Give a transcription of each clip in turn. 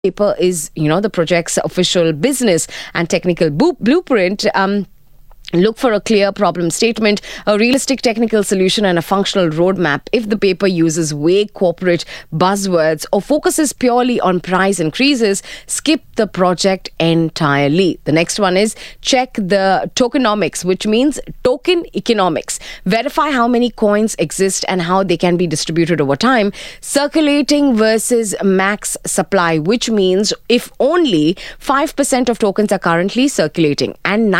paper is, the project's official business and technical blueprint. Look for a clear problem statement, a realistic technical solution, and a functional roadmap. If the paper uses vague corporate buzzwords or focuses purely on price increases, skip the project entirely. The next one is check the tokenomics, which means token economics. Verify how many coins exist and how they can be distributed over time. Circulating versus max supply, which means if only 5% of tokens are currently circulating and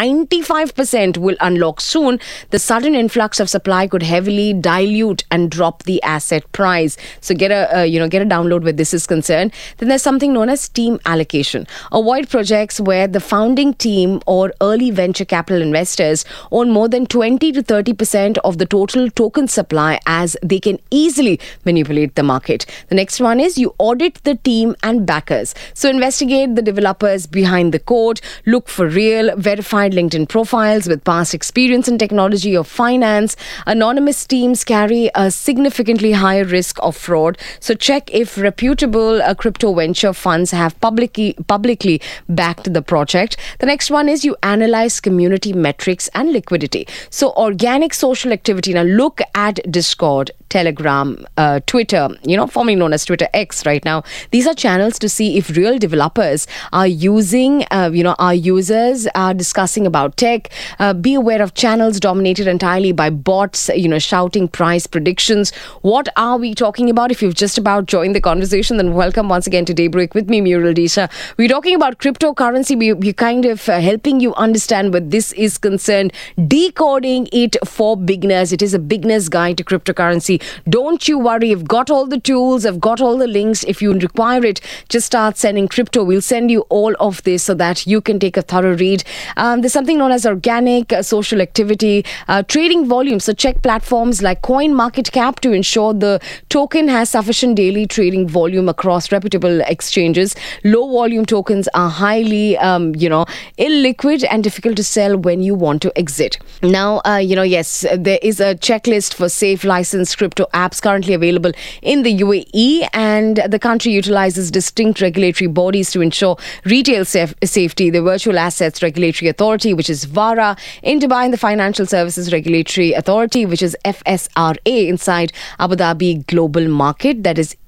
95% will unlock soon, the sudden influx of supply could heavily dilute and drop the asset price. So get a download where this is concerned. Then there's something known as team allocation. Avoid projects where the founding team or early venture capital investors own more than 20 to 30% of the total token supply, as they can easily manipulate the market. The next one is you audit the team and backers. So investigate the developers behind the code. Look for real, verified LinkedIn profiles with past experience in technology or finance. Anonymous teams carry a significantly higher risk of fraud. So check if reputable crypto venture funds have publicly backed the project. The next one is you analyze community metrics and liquidity. So organic social activity. Now look at Discord, Telegram, Twitter, formerly known as Twitter X right now. These are channels to see if real developers are using, our users are discussing about tech. Be aware of channels dominated entirely by bots, shouting price predictions. What are we talking about? If you've just about joined the conversation, then welcome once again to Daybreak with me, Muriel Disha. We're talking about cryptocurrency. We're kind of helping you understand what this is concerned, decoding it for beginners. It is a beginner's guide to cryptocurrency. Don't you worry. I've got all the tools. I've got all the links. If you require it, just start sending crypto. We'll send you all of this so that you can take a thorough read. There's something known as organic social activity, trading volume. So check platforms like CoinMarketCap to ensure the token has sufficient daily trading volume across reputable exchanges. Low volume tokens are highly, illiquid and difficult to sell when you want to exit. Now, yes, there is a checklist for safe licensed crypto apps currently available in the UAE, and the country utilizes distinct regulatory bodies to ensure retail safety. The Virtual Assets Regulatory Authority, which is VARA, in Dubai, and the Financial Services Regulatory Authority, which is FSRA, inside Abu Dhabi Global Market, that is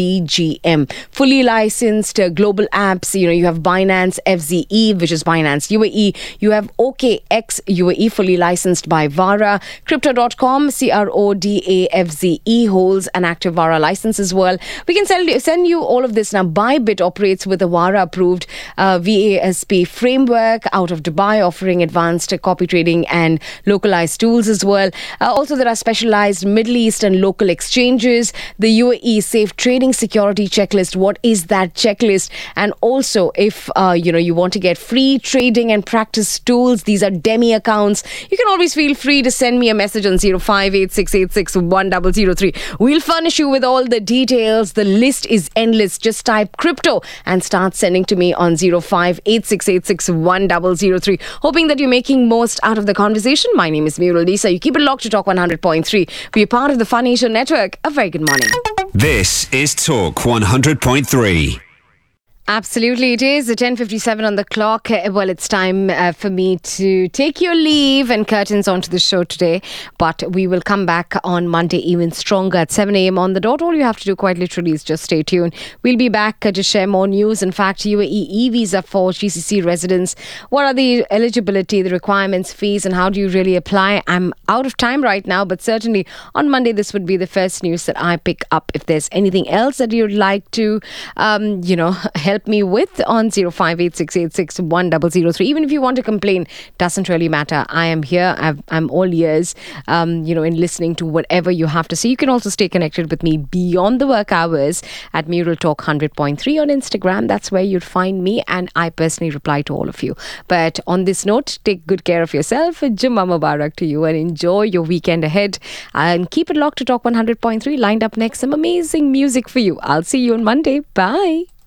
ADGM. Fully licensed global apps, you have Binance FZE, which is Binance UAE. You have OKX UAE, fully licensed by VARA. Crypto.com, CRODAFZE, holds an active VARA license as well. We can send you all of this now. Bybit operates with a VARA-approved VASP framework out of Dubai, offering advanced copy trading and localized tools as well. Also, there are specialized Middle East and local exchanges. The UAE Safe Trading Security Checklist. What is that checklist? And also, if you want to get free trading and practice tools, these are demi accounts. You can always feel free to send me a message on 0586861003. We'll furnish you with all the details. The list is endless. Just type crypto and start sending to me on 0586861003. Hoping that you're making most out of the conversation. My name is Muriel Disha. You keep it locked to Talk 100.3. We're part of the Fun Asia Network. A very good morning. This is Talk 100.3. Absolutely, it is 10:57 on the clock. Well, it's time for me to take your leave and curtains onto the show today. But we will come back on Monday even stronger at 7 a.m. on the dot. All you have to do, quite literally, is just stay tuned. We'll be back to share more news. In fact, UAE e-visa for GCC residents. What are the eligibility, the requirements, fees, and how do you really apply? I'm out of time right now, but certainly on Monday, this would be the first news that I pick up. If there's anything else that you'd like to, help me with on 0586861003. Even if you want to complain, doesn't really matter. I am here. I'm all ears, in listening to whatever you have to say. You can also stay connected with me beyond the work hours at Muriel Talk 100.3 on Instagram. That's where you'd find me, and I personally reply to all of you. But on this note, take good care of yourself. Jummah Mubarak to you, and enjoy your weekend ahead. And keep it locked to Talk 100.3. Lined up next, some amazing music for you. I'll see you on Monday. Bye.